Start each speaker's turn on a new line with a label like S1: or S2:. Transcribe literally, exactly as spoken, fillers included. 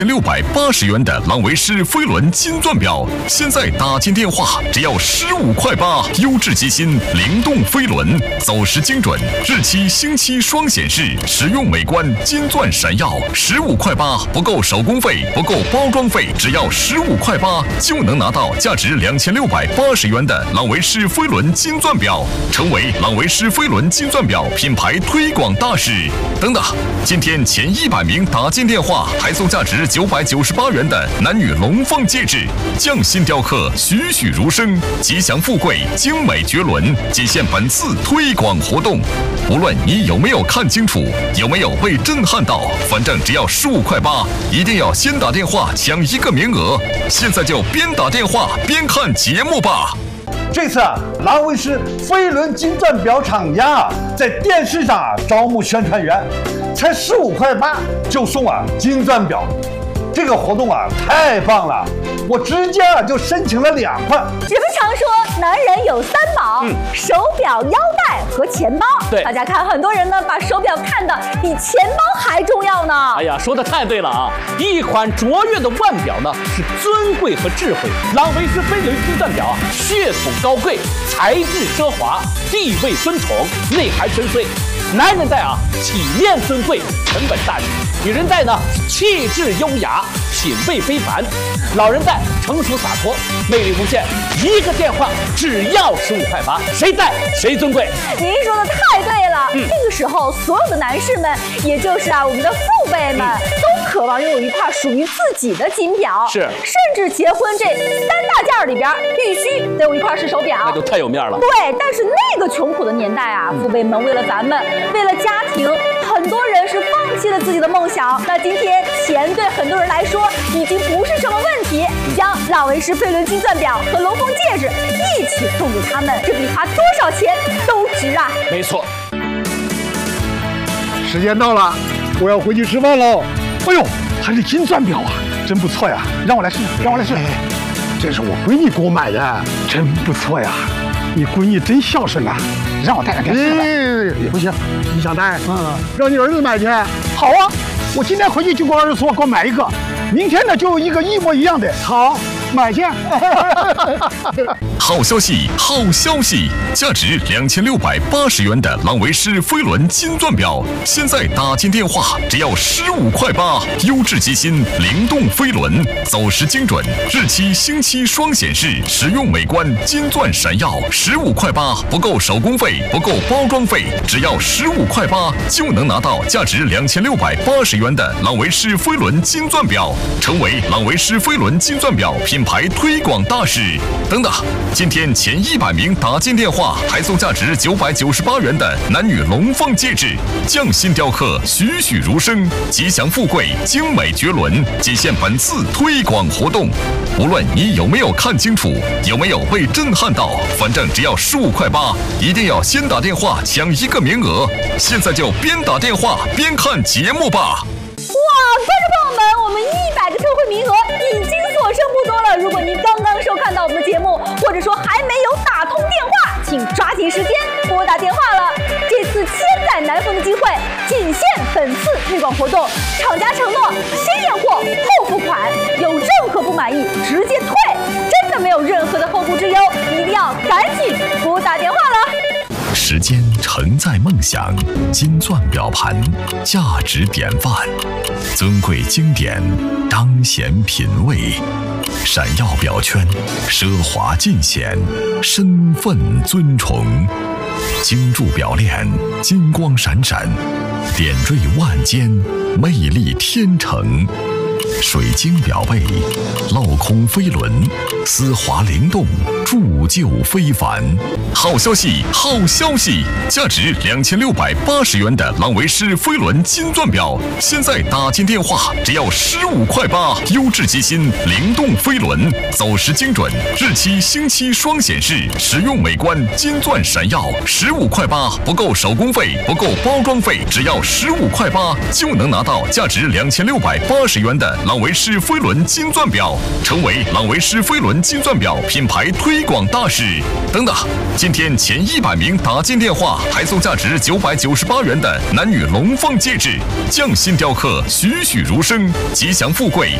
S1: 六百八十元的朗维诗飞轮金钻表，现在打进电话只要十五块八，优质机芯，灵动飞轮，走时精准，日期星期双显示，实用美观，金钻闪耀，十五块八，不够手工费，不够包装费，只要十五块八就能拿到价值两千六百八十元的朗维诗飞轮金钻表，成为朗维诗飞轮金钻表品牌推广大使。等等，今天前一百名打进电话还送价值九百九十八元的男女龙凤戒指，匠心雕刻，栩栩如生，吉祥富贵，精美绝伦，仅限本次推广活动。无论你有没有看清楚，有没有被震撼到，反正只要十五块八，一定要先打电话抢一个名额。现在就边打电话边看节目吧。
S2: 这次啊，朗维诗飞轮金钻表厂家啊，在电视上啊招募宣传员，才十五块八就送啊金钻表，这个活动啊太棒了，我直接啊就申请了两块。
S3: 人们常说男人有三宝，嗯、手表、腰带和钱包。
S4: 对，
S3: 大家看，很多人呢把手表看得比钱包还重要呢。
S4: 哎呀，说的太对了啊！一款卓越的腕表呢，是尊贵和智慧。朗维诗飞轮金钻表啊，血统高贵，材质奢华，地位尊崇，内涵深邃。男人戴啊，体面尊贵，成本大气；女人戴呢，气质优雅，品味非凡；老人戴成熟洒脱，魅力无限。一个电话只要十五块八，谁戴谁尊贵。
S3: 您说的太对了，嗯、这个时候所有的男士们，也就是啊我们的父辈们，嗯、都渴望拥有一块属于自己的金表，
S4: 是，
S3: 甚至结婚这三大件里边必须得有一块是手表，
S4: 那就太有面了。
S3: 对，但是那个穷苦的年代啊，嗯、父辈们为了咱们。为了家庭，很多人是放弃了自己的梦想。那今天钱对很多人来说已经不是什么问题，将朗维诗飞轮金钻表和龙凤戒指一起送给他们，这比花多少钱都值啊！
S4: 没错。
S2: 时间到了，我要回去吃饭喽。哎呦，还是金钻表啊，真不错呀！让我来试，让我来试。哎，这是我闺女给我买的，真不错呀。你闺女真孝顺呐，让我带两天试试。不行，你想带？嗯，让你儿子买去。好啊，我今天回去就跟我儿子说，给我买一个。明天呢，就有一个一模一样的。好，买去。
S1: 好消息，好消息！价值两千六百八十元的朗维诗飞轮金钻表，现在打进电话只要十五块八，优质机芯，灵动飞轮，走时精准，日期星期双显示，实用美观，金钻闪耀，十五块八，不够手工费，不够包装费，只要十五块八就能拿到价值两千六百八十元的朗维诗飞轮金钻表，成为朗维诗飞轮金钻表品牌推广大使。等等。今天前一百名打进电话还送价值九百九十八元的男女龙凤戒指，匠心雕刻，栩栩如生，吉祥富贵，精美绝伦，仅限本次推广活动。无论你有没有看清楚，有没有被震撼到，反正只要十五块八，一定要先打电话抢一个名额。现在就边打电话边看节目吧。
S3: 哇，观众朋友们，我们一百个特惠名额已经所剩不多了。如果您刚刚收看到我们的节目，或者说还没有打通电话，请抓紧时间拨打电话了。这次千载难逢的机会，仅限本次推广活动，厂家承诺先验货后付款，有任何不满意直接退，真的没有任何的后顾之忧，一定要赶紧拨打电话了。
S1: 时间承载梦想，金钻表盘价值典范，尊贵经典彰显品味，闪耀表圈奢华尽显，身份尊崇，精铸表链金光闪闪，点缀万间，魅力天成。水晶表背，镂空飞轮，丝滑灵动，铸就非凡。好消息，好消息！价值两千六百八十元的朗维诗飞轮金钻表，现在打进电话只要十五块八，优质机芯，灵动飞轮，走时精准，日期星期双显示，实用美观，金钻闪耀，十五块八，不够手工费，不够包装费，只要十五块八就能拿到价值两千六百八十元的。 朗维诗飞轮金钻表，成为朗维诗飞轮金钻表品牌推广大使。等等，今天前一百名打进电话还送价值九百九十八元的男女龙凤戒指，匠心雕刻，栩栩如生，吉祥富贵